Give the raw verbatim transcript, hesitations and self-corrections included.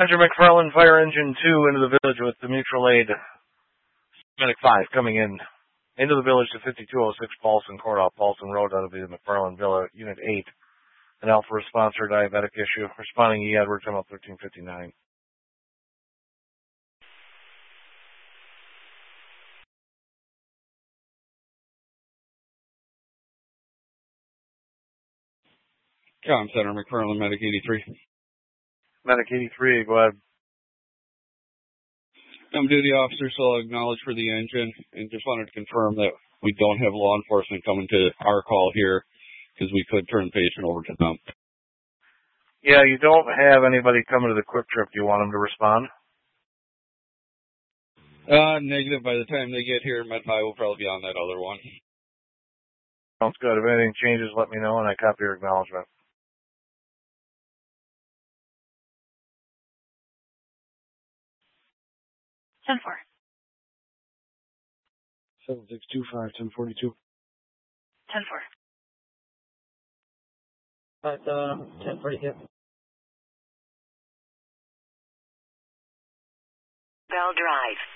Roger, McFarland, fire engine two into the village with the mutual aid. Medic five coming in. Into the village to fifty-two oh six Paulson Court off Paulson Road. That'll be the McFarland Villa, Unit eight. An Alpha response for diabetic issue. Responding E. Edwards, M L thirteen fifty-nine. Com Center, McFarland, Medic eighty-three. Medic eighty-three, go ahead. I'm duty officer, so I'll acknowledge for the engine, and just wanted to confirm that we don't have law enforcement coming to our call here, because we could turn the patient over to them. Yeah, you don't have anybody coming to the Quick Trip. Do you want them to respond? Uh, negative. By the time they get here, Med High will probably be on that other one. Sounds good. If anything changes, let me know, and I copy your acknowledgement. ten four. seven six two five, ten forty-two. ten four. Five seven, ten forty-two. Bell Drive.